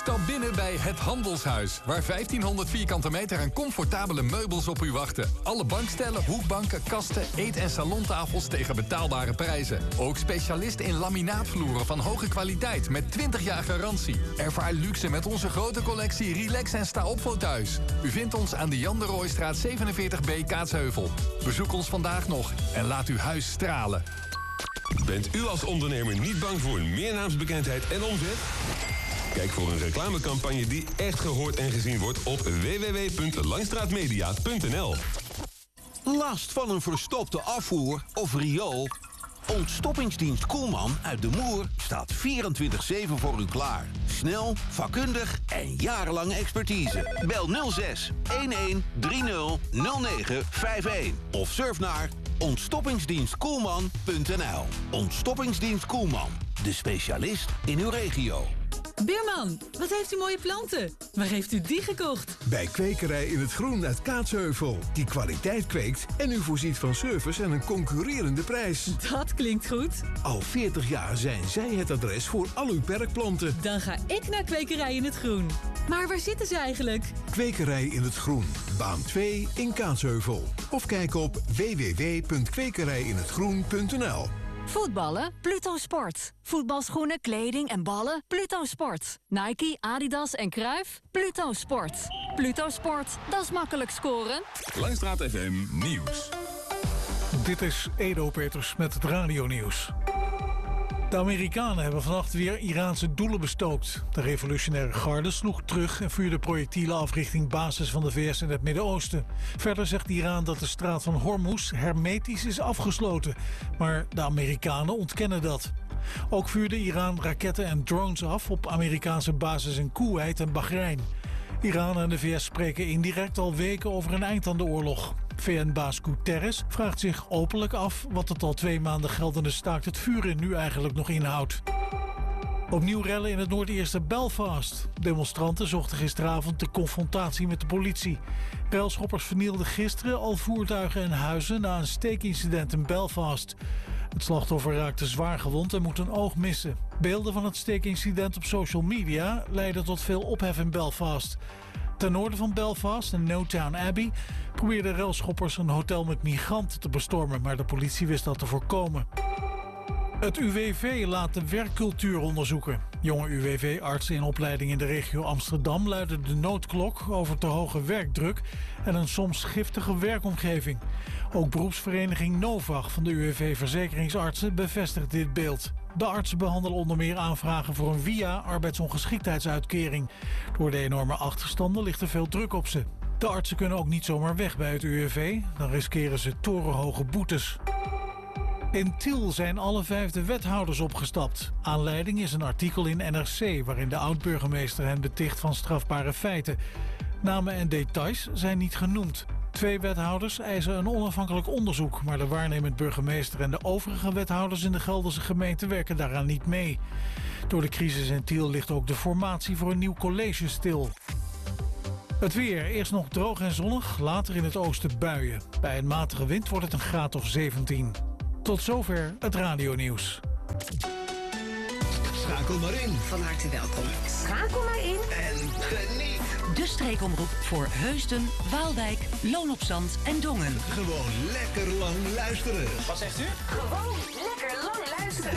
Stap binnen bij Het Handelshuis, waar 1500 vierkante meter aan comfortabele meubels op u wachten. Alle bankstellen, hoekbanken, kasten, eet- en salontafels tegen betaalbare prijzen. Ook specialist in laminaatvloeren van hoge kwaliteit met 20 jaar garantie. Ervaar luxe met onze grote collectie Relax en sta op voor thuis. U vindt ons aan de Jan de Rooistraat 47B Kaatsheuvel. Bezoek ons vandaag nog en laat uw huis stralen. Bent u als ondernemer niet bang voor meer naamsbekendheid en omzet? Kijk voor een reclamecampagne die echt gehoord en gezien wordt op www.langstraatmedia.nl. Last van een verstopte afvoer of riool? Ontstoppingsdienst Koelman uit De Moer staat 24/7 voor u klaar. Snel, vakkundig en jarenlange expertise. Bel 06 11 30 0951 of surf naar ontstoppingsdienstkoelman.nl. Ontstoppingsdienst Koelman, de specialist in uw regio. Buurman, wat heeft u mooie planten? Waar heeft u die gekocht? Bij Kwekerij in het Groen uit Kaatsheuvel. Die kwaliteit kweekt en u voorziet van service en een concurrerende prijs. Dat klinkt goed. Al 40 jaar zijn zij het adres voor al uw perkplanten. Dan ga ik naar Kwekerij in het Groen. Maar waar zitten ze eigenlijk? Kwekerij in het Groen, baan 2 in Kaatsheuvel. Of kijk op www.kwekerijinhetgroen.nl. Voetballen? Pluto Sport. Voetbalschoenen, kleding en ballen? Pluto Sport. Nike, Adidas en Cruijff? Pluto Sport. Pluto Sport, dat is makkelijk scoren. Langstraat FM Nieuws. Dit is Edo Peters met het radionieuws. De Amerikanen hebben vannacht weer Iraanse doelen bestookt. De revolutionaire garde sloeg terug en vuurde projectielen af richting bases van de VS in het Midden-Oosten. Verder zegt Iran dat de straat van Hormuz hermetisch is afgesloten. Maar de Amerikanen ontkennen dat. Ook vuurde Iran raketten en drones af op Amerikaanse bases in Koeweit en Bahrein. Iran en de VS spreken indirect al weken over een eind aan de oorlog. VN-baas Guterres vraagt zich openlijk af wat het al 2 maanden geldende staakt het vuren nu eigenlijk nog inhoudt. Opnieuw rellen in het Noord-Ierse Belfast. Demonstranten zochten gisteravond de confrontatie met de politie. Relschoppers vernielden gisteren al voertuigen en huizen na een steekincident in Belfast. Het slachtoffer raakte zwaar gewond en moet een oog missen. Beelden van het steekincident op social media leidden tot veel ophef in Belfast. Ten noorden van Belfast, in Newtown Abbey, probeerden relschoppers een hotel met migranten te bestormen, maar de politie wist dat te voorkomen. Het UWV laat de werkcultuur onderzoeken. Jonge UWV-artsen in opleiding in de regio Amsterdam luiden de noodklok over te hoge werkdruk en een soms giftige werkomgeving. Ook beroepsvereniging Novag van de UWV-verzekeringsartsen bevestigt dit beeld. De artsen behandelen onder meer aanvragen voor een via arbeidsongeschiktheidsuitkering. Door de enorme achterstanden ligt er veel druk op ze. De artsen kunnen ook niet zomaar weg bij het UWV, dan riskeren ze torenhoge boetes. In Tiel zijn alle 5 wethouders opgestapt. Aanleiding is een artikel in NRC waarin de oud-burgemeester hen beticht van strafbare feiten. Namen en details zijn niet genoemd. 2 wethouders eisen een onafhankelijk onderzoek, maar de waarnemend burgemeester en de overige wethouders in de Gelderse gemeente werken daaraan niet mee. Door de crisis in Tiel ligt ook de formatie voor een nieuw college stil. Het weer, eerst nog droog en zonnig, later in het oosten buien. Bij een matige wind wordt het een graad of 17. Tot zover het radionieuws. Schakel maar in. Van harte welkom. Schakel maar in. En geniet. De streekomroep voor Heusden, Waalwijk, Loon op Zand en Dongen. Gewoon lekker lang luisteren. Wat zegt u? Gewoon